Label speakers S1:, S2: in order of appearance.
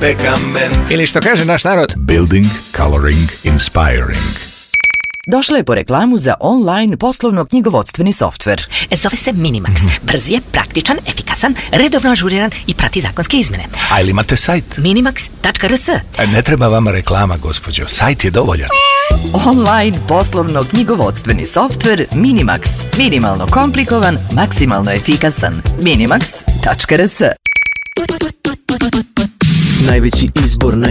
S1: Bekament.
S2: Ili što kaže naš narod,
S3: Building, coloring, inspiring.
S4: Došla je po reklamu za online poslovno-knjigovodstveni softver.
S5: Zove se Minimax. Brz je, praktičan, efikasan, redovno ažuriran i prati zakonske izmjene.
S3: A ili imate sajt?
S5: Minimax.rs.
S3: Ne treba vama reklama, gospođo. Sajt je dovoljan.
S4: Online poslovno-knjigovodstveni softver Minimax. Minimalno komplikovan, maksimalno efikasan. Minimax.rs.
S6: Najveći izbor,